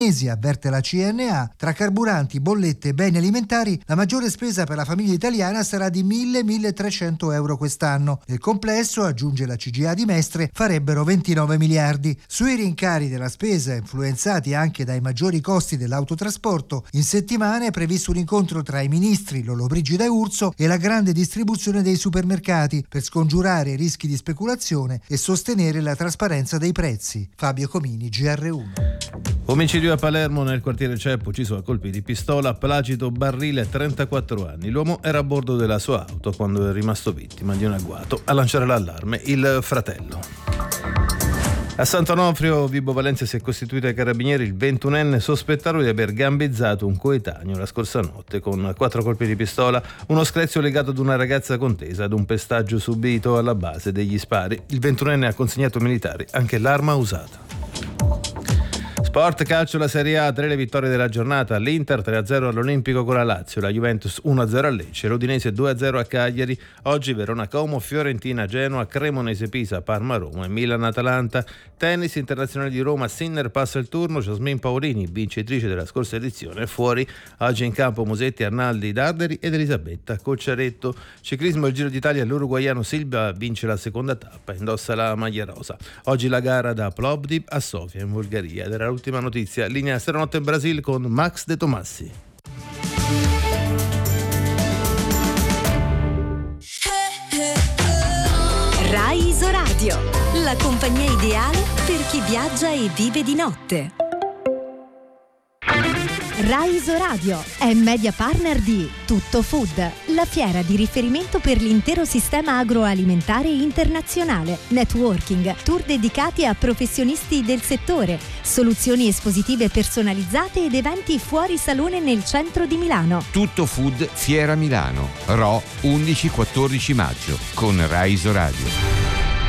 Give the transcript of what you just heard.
avverte la CNA, tra carburanti, bollette e beni alimentari, la maggiore spesa per la famiglia italiana sarà di 1.000-1.300 euro quest'anno. Nel complesso, aggiunge la CGIA di Mestre, farebbero 29 miliardi. Sui rincari della spesa, influenzati anche dai maggiori costi dell'autotrasporto, in settimana è previsto un incontro tra i ministri Lollobrigida e Urso e la grande distribuzione dei supermercati per scongiurare i rischi di speculazione e sostenere la trasparenza dei prezzi. Fabio Comini, GR1. Omicidio a Palermo, nel quartiere Ceppo, ucciso a colpi di pistola Placido Barrile, 34 anni. L'uomo era a bordo della sua auto quando è rimasto vittima di un agguato. A lanciare l'allarme il fratello. A Sant'Onofrio, Vibo Valentia si è costituito ai carabinieri il 21enne sospettato di aver gambizzato un coetaneo la scorsa notte con 4 colpi di pistola, uno screzio legato ad una ragazza contesa ad un pestaggio subito alla base degli spari. Il 21enne ha consegnato ai militari anche l'arma usata. Sport, calcio, la Serie A, 3 le vittorie della giornata. L'Inter 3-0 all'Olimpico con la Lazio, la Juventus 1-0 a Lecce, l'Udinese 2-0 a Cagliari. Oggi Verona Como, Fiorentina Genoa, Cremonese Pisa, Parma Roma e Milan Atalanta. Tennis, Internazionale di Roma, Sinner passa il turno, Jasmine Paolini, vincitrice della scorsa edizione, è fuori. Oggi in campo Musetti, Arnaldi, Darderi ed Elisabetta Cocciaretto. Ciclismo, il Giro d'Italia, l'uruguaiano Silva vince la seconda tappa, indossa la maglia rosa. Oggi la gara da Plovdiv a Sofia in Bulgaria. Ed era l'ultima notizia. Linea Stanotte in Brasil con Max De Tomassi. Rai Isoradio, la compagnia ideale per chi viaggia e vive di notte. Rai Isoradio è media partner di Tutto Food, la fiera di riferimento per l'intero sistema agroalimentare internazionale, networking, tour dedicati a professionisti del settore, soluzioni espositive personalizzate ed eventi fuori salone nel centro di Milano. Tutto Food Fiera Milano, Ro 11-14 maggio con Rai Isoradio.